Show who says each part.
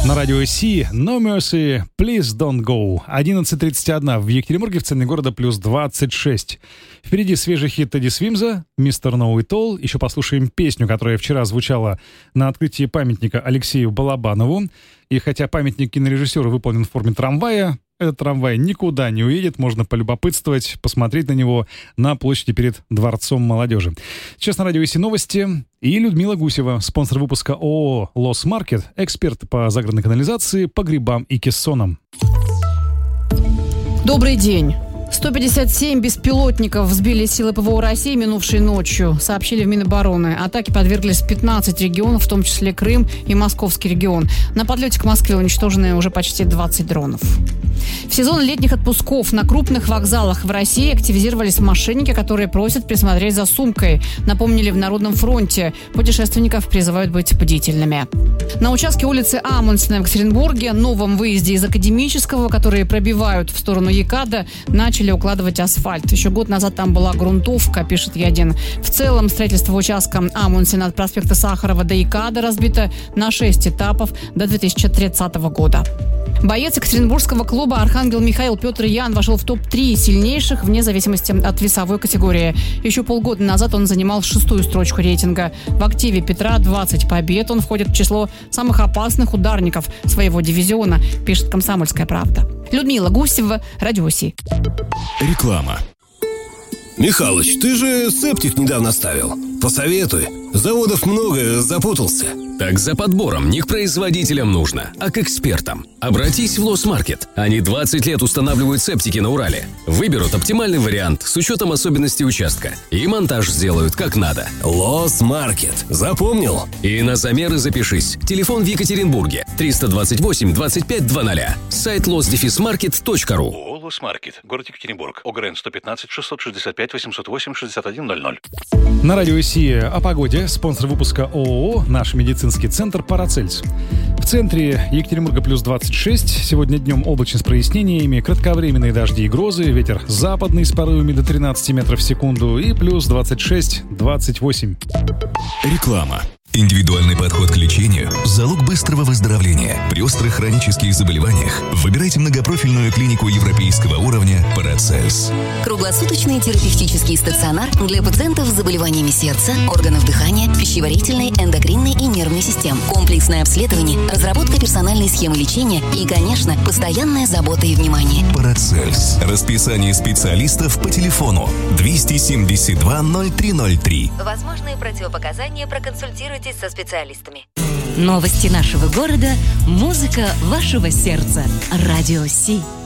Speaker 1: На радио Си No Mercy, Please Don't Go. 11:31 в Екатеринбурге, в центре города плюс 26. Впереди свежий хит Тедди Свимза, Mr. Know It All. Еще послушаем песню, которая вчера звучала на открытии памятника Алексею Балабанову. И хотя памятник кинорежиссеру выполнен в форме трамвая, этот трамвай никуда не уедет, можно полюбопытствовать, посмотреть на него на площади перед Дворцом молодежи. Сейчас на радио Си новости. И Людмила Гусева, спонсор выпуска ООО «Лос Маркет», эксперт по загородной канализации, по грибам и кессонам.
Speaker 2: Добрый день. 157 беспилотников сбили силы ПВО России минувшей ночью, сообщили в Минобороны. Атаке подверглись 15 регионов, в том числе Крым и Московский регион. На подлете к Москве уничтожены уже почти 20 дронов. В сезон летних отпусков на крупных вокзалах в России активизировались мошенники, которые просят присмотреть за сумкой. Напомнили в Народном фронте. Путешественников призывают быть бдительными. На участке улицы Амундсена в Екатеринбурге, новом выезде из Академического, которые пробивают в сторону ЕКАДа, начали укладывать асфальт. Еще год назад там была грунтовка, пишет Е1. В целом строительство участка Амундсена от проспекта Сахарова до ЕКАДа разбито на 6 этапов до 2030 года. Боец екатеринбургского клуба «Архангел Михаил» Петр Ян вошел в топ-3 сильнейших вне зависимости от весовой категории. Еще полгода назад он занимал 6-ю строчку рейтинга. В активе Петра 20 побед. Он входит в число самых опасных ударников своего дивизиона, пишет «Комсомольская правда». Людмила Гусева, Радио Си.
Speaker 3: Реклама. Михалыч, ты же септик недавно ставил. Посоветуй. Заводов много, запутался.
Speaker 4: Так за подбором не к производителям нужно, а к экспертам. Обратись в Лос Маркет. Они 20 лет устанавливают септики на Урале. Выберут оптимальный вариант с учетом особенностей участка. И монтаж сделают как надо.
Speaker 3: Лос Маркет. Запомнил?
Speaker 4: И на замеры запишись. Телефон в Екатеринбурге 328 25 00. Сайт losmarket.ru.
Speaker 5: ООО «Лос Маркет», город Екатеринбург. ОГРН 115 665 808 61 00.
Speaker 1: На радио Си о погоде. Спонсор выпуска ООО «Наш медицинский центр Парацельс». В центре Екатеринбурга плюс 26. Сегодня днем облачно с прояснениями, кратковременные дожди и грозы, ветер западный с порывами до 13 метров в секунду и плюс 26-28.
Speaker 3: Реклама. Индивидуальный подход к лечению – залог быстрого выздоровления. При острых хронических заболеваниях выбирайте многопрофильную клинику европейского уровня «Парацельс».
Speaker 6: Круглосуточный терапевтический стационар для пациентов с заболеваниями сердца, органов дыхания, пищеварительной, эндокринной и нервной систем. Комплексное обследование, разработка персональной схемы лечения и, конечно, постоянная забота и внимание.
Speaker 3: «Парацельс». Расписание специалистов по телефону 272 0303.
Speaker 6: Возможные противопоказания проконсультируйтесь со специалистами.
Speaker 7: Новости нашего города, музыка вашего сердца. Радио Си.